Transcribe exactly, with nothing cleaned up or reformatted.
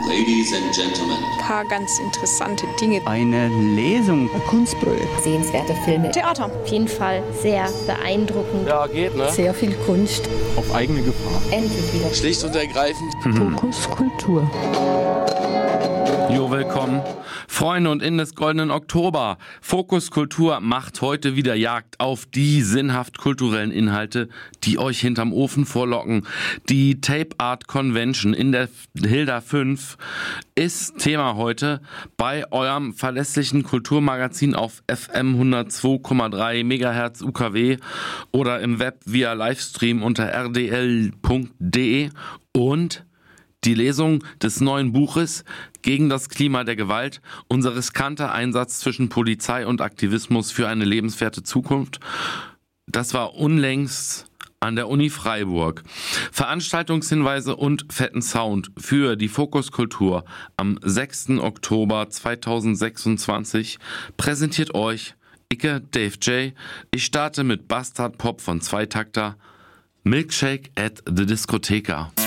Ladies and Gentlemen. Ein paar ganz interessante Dinge. Eine Lesung. Ein Kunstprojekt. Sehenswerte Filme. Theater. Auf jeden Fall sehr beeindruckend. Ja, geht, ne? Sehr viel Kunst. Auf eigene Gefahr. Endlich wieder. Schlicht und ergreifend. Fokus Kultur. Jo, willkommen. Freunde und in des goldenen Oktober. Fokus Kultur macht heute wieder Jagd auf die sinnhaft kulturellen Inhalte, die euch hinterm Ofen vorlocken. Die Tape Art Convention in der Hilda fünf ist Thema heute bei eurem verlässlichen Kulturmagazin auf F M hundertzwei Komma drei Megahertz U K W oder im Web via Livestream unter r d l punkt d e und die Lesung des neuen Buches Gegen das Klima der Gewalt, unser riskanter Einsatz zwischen Polizei und Aktivismus für eine lebenswerte Zukunft. Das war unlängst an der Uni Freiburg. Veranstaltungshinweise und fetten Sound für die Fokus Kultur am sechsten Oktober zweitausendsechsundzwanzig präsentiert euch Icke Dave J. Ich starte mit Bastard Pop von Zweitakter, Milkshake at the Discotheca.